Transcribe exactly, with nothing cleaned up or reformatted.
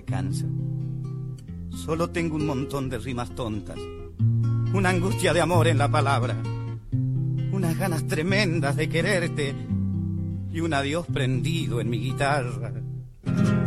cansa. Solo tengo un montón de rimas tontas, una angustia de amor en la palabra, unas ganas tremendas de quererte y un adiós prendido en mi guitarra.